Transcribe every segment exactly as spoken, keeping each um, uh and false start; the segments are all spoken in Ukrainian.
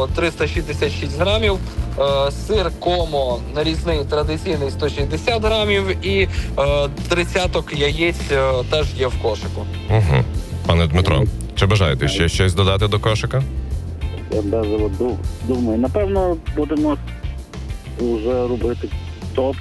Тано триста шістдесят шість грамів, е, сир Комо нарізний традиційний сто шістдесят грамів і е, тридцяток яєць е, теж є в кошику. Угу. Пане Дмитро, чи бажаєте ще щось додати до кошика? Я навіть думаю, напевно, будемо вже робити топ.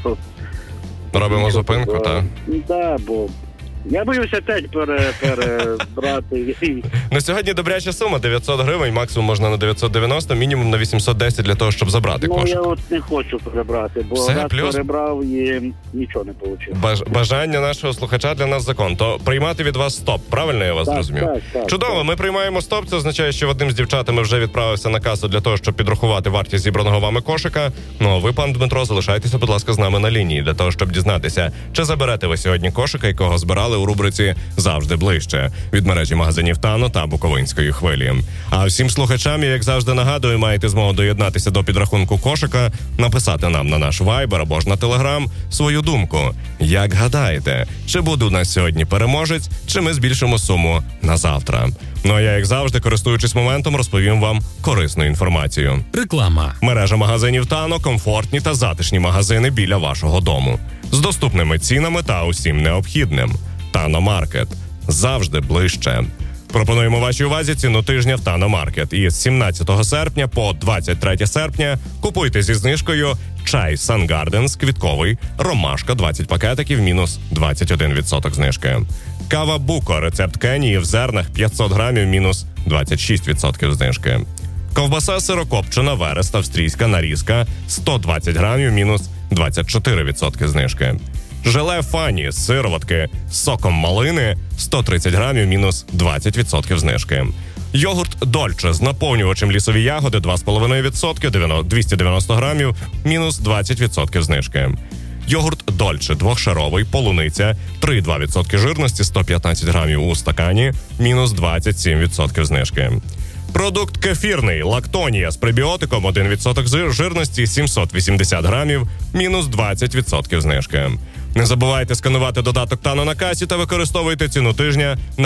Робимо зупинку, так? Так, да, бо я боюся теж пере, перебрати. На сьогодні добряча сума, дев'ятсот гривень, максимум можна на дев'ятсот дев'яносто, мінімум на вісімсот десять для того, щоб забрати ну, кошик. Ну, я от не хочу перебрати, бо Все, раз плюс? перебрав і нічого не вийшло. Баж, бажання нашого слухача для нас закон. То приймати від вас стоп, правильно я вас так, зрозумів? Так, так, Чудово, так. ми приймаємо стоп, це означає, що Вадим з дівчатами вже відправився на касу для того, щоб підрахувати вартість зібраного вами кошика. Ну, а ви, пан Дмитро, залишайтеся, будь ласка, з нами на лінії, для того, щоб дізнатися, чи заберете ви сьогодні кошика, якого збирали у рубриці «Завжди ближче» від мережі магазинів Тано та Буковинської хвилі. А всім слухачам, я, як завжди, нагадую, маєте змогу доєднатися до підрахунку кошика, написати нам на наш Viber або ж на Telegram свою думку. Як гадаєте, чи буде у нас сьогодні переможець, чи ми збільшимо суму на завтра? Ну а я, як завжди, користуючись моментом, розповім вам корисну інформацію. Реклама. Мережа магазинів Тано – комфортні та затишні магазини біля вашого дому. З доступними цінами та усім необхідним. Тано Маркет. Завжди ближче. Пропонуємо вашій увазі ціну тижня в Тано Маркет. І з сімнадцятого серпня по двадцять третє серпня купуйте зі знижкою чай Sun Gardens квітковий, ромашка двадцять пакетиків, мінус двадцять один відсоток знижки. Кава Буко, рецепт Кенії в зернах п'ятсот грамів, мінус двадцять шість відсотків знижки. Ковбаса сирокопчена Верест австрійська нарізка сто двадцять грамів, мінус двадцять чотири відсотки знижки. Желе Фані з сироватки з соком малини сто тридцять грамів, мінус двадцять відсотків знижки. Йогурт Дольче з наповнювачем лісові ягоди два з половиною відсотки, двісті дев'яносто грамів, мінус двадцять відсотків знижки. Йогурт Дольче двохшаровий, полуниця, три цілих два десятих відсотка жирності, сто п'ятнадцять грамів у стакані, мінус двадцять сім відсотків знижки. Продукт кефірний Лактонія з пребіотиком один відсоток жирності, сімсот вісімдесят грамів, мінус двадцять відсотків знижки. Не забувайте сканувати додаток Тано на касі та використовуйте ціну тижня на